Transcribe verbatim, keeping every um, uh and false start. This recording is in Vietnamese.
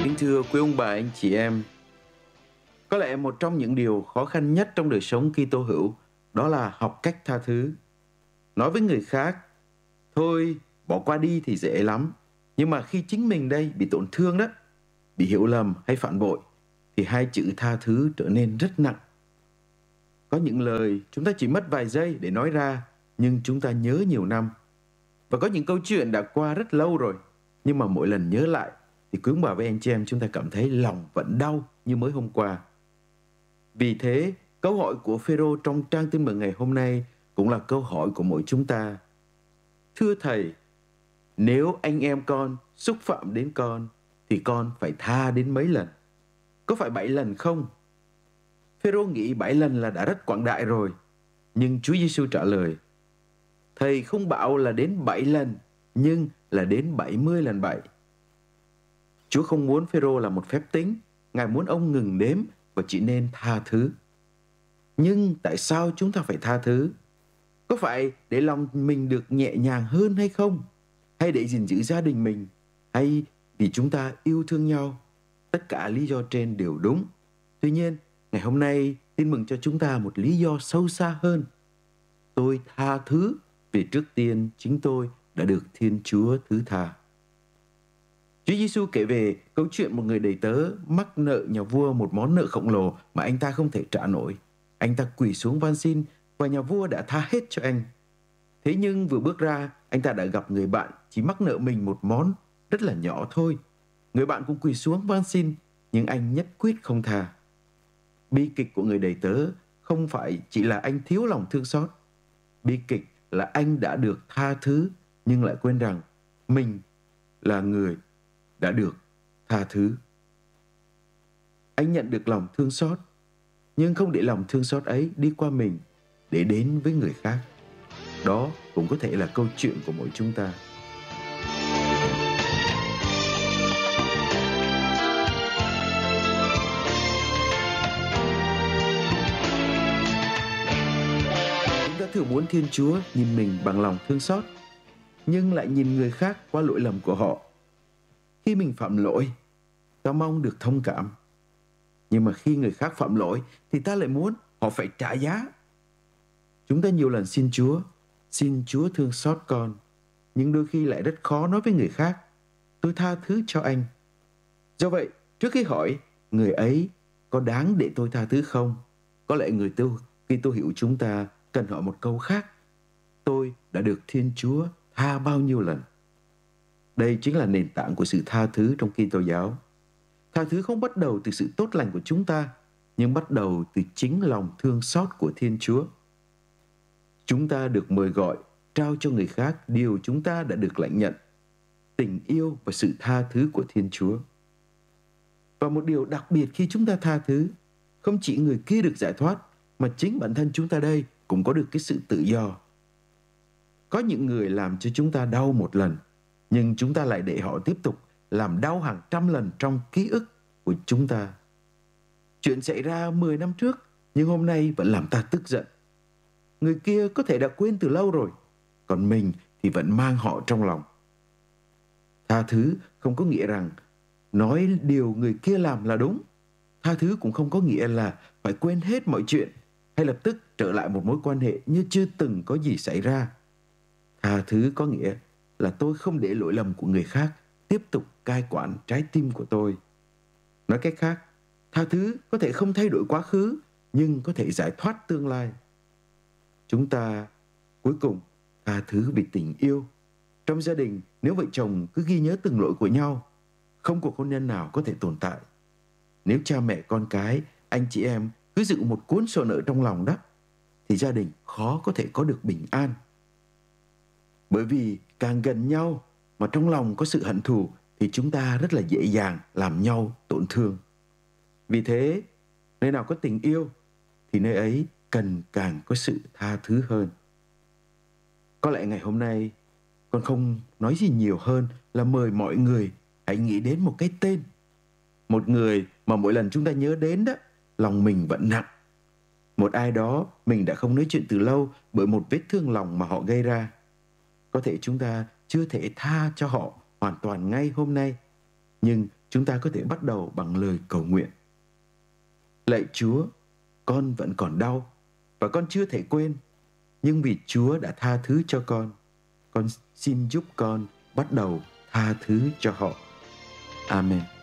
Kính thưa quý ông bà, anh chị em, có lẽ một trong những điều khó khăn nhất trong đời sống Kitô hữu đó là học cách tha thứ. Nói với người khác, thôi bỏ qua đi thì dễ lắm. Nhưng mà khi chính mình đây bị tổn thương đó, bị hiểu lầm hay phản bội, thì hai chữ tha thứ trở nên rất nặng. Có những lời chúng ta chỉ mất vài giây để nói ra, nhưng chúng ta nhớ nhiều năm. Và có những câu chuyện đã qua rất lâu rồi, nhưng mà mỗi lần nhớ lại thì quý ông bà với anh chị em chúng ta cảm thấy lòng vẫn đau như mới hôm qua. Vì thế, câu hỏi của Phêrô trong trang Tin mừng ngày hôm nay cũng là câu hỏi của mỗi chúng ta. Thưa Thầy, nếu anh em con xúc phạm đến con thì con phải tha đến mấy lần? Có phải bảy lần không? Phêrô nghĩ bảy lần là đã rất quảng đại rồi. Nhưng Chúa Giêsu trả lời, Thầy không bảo là đến bảy lần, nhưng là đến bảy mươi lần bảy. Chúa không muốn Phêrô là một phép tính, Ngài muốn ông ngừng đếm và chỉ nên tha thứ. Nhưng tại sao chúng ta phải tha thứ? Có phải để lòng mình được nhẹ nhàng hơn hay không? Hay để gìn giữ gia đình mình? Hay vì chúng ta yêu thương nhau? Tất cả lý do trên đều đúng. Tuy nhiên, ngày hôm nay Tin mừng cho chúng ta một lý do sâu xa hơn. Tôi tha thứ vì trước tiên chính tôi đã được Thiên Chúa thứ tha. Chúa Giêsu kể về câu chuyện một người đầy tớ mắc nợ nhà vua một món nợ khổng lồ mà anh ta không thể trả nổi. Anh ta quỳ xuống van xin và nhà vua đã tha hết cho anh. Thế nhưng vừa bước ra, anh ta đã gặp người bạn chỉ mắc nợ mình một món rất là nhỏ thôi. Người bạn cũng quỳ xuống van xin, nhưng anh nhất quyết không tha. Bi kịch của người đầy tớ không phải chỉ là anh thiếu lòng thương xót. Bi kịch là anh đã được tha thứ nhưng lại quên rằng mình là người đã được tha thứ. Anh nhận được lòng thương xót, nhưng không để lòng thương xót ấy đi qua mình để đến với người khác. Đó cũng có thể là câu chuyện của mỗi chúng ta. Chúng ta thường muốn Thiên Chúa nhìn mình bằng lòng thương xót, nhưng lại nhìn người khác qua lỗi lầm của họ. Khi mình phạm lỗi, ta mong được thông cảm. Nhưng mà khi người khác phạm lỗi thì ta lại muốn họ phải trả giá. Chúng ta nhiều lần xin Chúa, xin Chúa thương xót con, nhưng đôi khi lại rất khó nói với người khác, tôi tha thứ cho anh. Do vậy, trước khi hỏi người ấy có đáng để tôi tha thứ không, có lẽ người tu Kitô hữu chúng ta cần hỏi một câu khác. Tôi đã được Thiên Chúa tha bao nhiêu lần? Đây chính là nền tảng của sự tha thứ trong Kitô giáo. Tha thứ không bắt đầu từ sự tốt lành của chúng ta, nhưng bắt đầu từ chính lòng thương xót của Thiên Chúa. Chúng ta được mời gọi trao cho người khác điều chúng ta đã được lãnh nhận, tình yêu và sự tha thứ của Thiên Chúa. Và một điều đặc biệt khi chúng ta tha thứ, không chỉ người kia được giải thoát, mà chính bản thân chúng ta đây cũng có được cái sự tự do. Có những người làm cho chúng ta đau một lần, nhưng chúng ta lại để họ tiếp tục làm đau hàng trăm lần trong ký ức của chúng ta. Chuyện xảy ra mười năm trước, nhưng hôm nay vẫn làm ta tức giận. Người kia có thể đã quên từ lâu rồi, còn mình thì vẫn mang họ trong lòng. Tha thứ không có nghĩa rằng nói điều người kia làm là đúng. Tha thứ cũng không có nghĩa là phải quên hết mọi chuyện hay lập tức trở lại một mối quan hệ như chưa từng có gì xảy ra. Tha thứ có nghĩa là tôi không để lỗi lầm của người khác tiếp tục cai quản trái tim của tôi. Nói cách khác, tha thứ có thể không thay đổi quá khứ, nhưng có thể giải thoát tương lai. Chúng ta cuối cùng tha thứ vì tình yêu. Trong gia đình, nếu vợ chồng cứ ghi nhớ từng lỗi của nhau, không cuộc hôn nhân nào có thể tồn tại. Nếu cha mẹ con cái, anh chị em cứ giữ một cuốn sổ nợ trong lòng đó, thì gia đình khó có thể có được bình an. Bởi vì càng gần nhau mà trong lòng có sự hận thù thì chúng ta rất là dễ dàng làm nhau tổn thương. Vì thế, nơi nào có tình yêu thì nơi ấy cần càng có sự tha thứ hơn. Có lẽ ngày hôm nay con không nói gì nhiều hơn là mời mọi người hãy nghĩ đến một cái tên. Một người mà mỗi lần chúng ta nhớ đến đó, lòng mình vẫn nặng. Một ai đó mình đã không nói chuyện từ lâu bởi một vết thương lòng mà họ gây ra. Có thể chúng ta chưa thể tha cho họ hoàn toàn ngay hôm nay, nhưng chúng ta có thể bắt đầu bằng lời cầu nguyện. Lạy Chúa, con vẫn còn đau và con chưa thể quên, nhưng vì Chúa đã tha thứ cho con, con xin giúp con bắt đầu tha thứ cho họ. Amen.